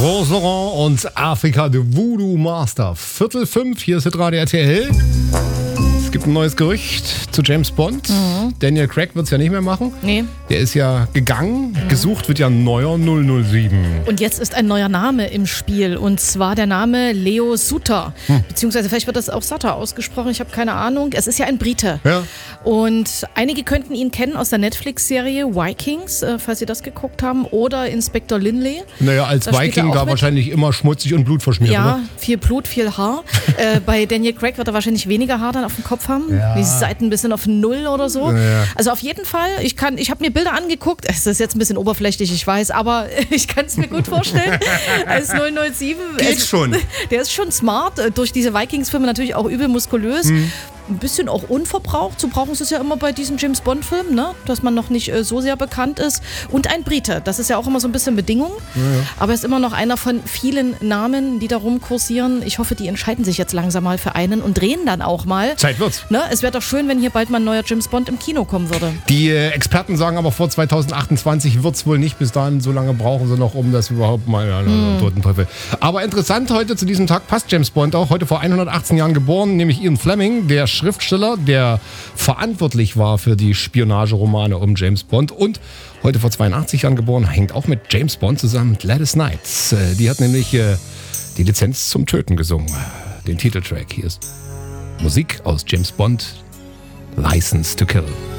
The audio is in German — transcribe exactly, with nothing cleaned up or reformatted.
Roseland und Afrika, The Voodoo Master. Viertel fünf, hier ist Hitradio R T L. Es gibt ein neues Gerücht zu James Bond. Mhm. Daniel Craig wird es ja nicht mehr machen. Nee. Der ist ja gegangen. Mhm. Gesucht wird ja ein neuer null null sieben. Und jetzt ist ein neuer Name im Spiel. Und zwar der Name Leo Suter. Hm. Beziehungsweise vielleicht wird das auch Sutter ausgesprochen. Ich habe keine Ahnung. Es ist ja ein Brite. Ja. Und einige könnten ihn kennen aus der Netflix-Serie Vikings, äh, falls Sie das geguckt haben. Oder Inspektor Lynley. Naja, als Da spielt er Viking auch da mit. wahrscheinlich immer schmutzig und blutverschmiert, Ja, oder? viel Blut, viel Haar. äh, bei Daniel Craig wird er wahrscheinlich weniger Haar dann auf dem Kopf haben. Ja. Die Seiten ein bisschen auf Null oder so. Ja. Also auf jeden Fall, ich kann, ich habe mir Bilder angeguckt. Es ist jetzt ein bisschen oberflächlich, ich weiß, aber ich kann es mir gut vorstellen. Als null null sieben. Geht es, schon. Der ist schon smart. äh, Durch diese Vikings-Filme natürlich auch übel muskulös. Mhm. Ein bisschen auch unverbraucht. So brauchen sie es ja immer bei diesen James-Bond-Filmen, ne? Dass man noch nicht äh, so sehr bekannt ist. Und ein Brite. Das ist ja auch immer so ein bisschen Bedingung. Ja, ja. Aber er ist immer noch einer von vielen Namen, die da rumkursieren. Ich hoffe, die entscheiden sich jetzt langsam mal für einen und drehen dann auch mal. Zeit wird's. Ne? Es wäre doch schön, wenn hier bald mal ein neuer James Bond im Kino kommen würde. Die äh, Experten sagen aber, vor zwanzig achtundzwanzig wird es wohl nicht. Bis dahin, so lange brauchen sie noch, um das überhaupt mal... Ja, Hm. Toten Teufel. Aber interessant, heute zu diesem Tag passt James Bond auch. Heute vor hundertachtzehn Jahren geboren, nämlich Ian Fleming, der Schriftsteller, der verantwortlich war für die Spionageromane um James Bond. Und heute vor zweiundachtzig Jahren geboren, hängt auch mit James Bond zusammen Gladys Knight. Äh, Die hat nämlich äh, die Lizenz zum Töten gesungen. Den Titeltrack. Hier ist Musik aus James Bond, License to Kill.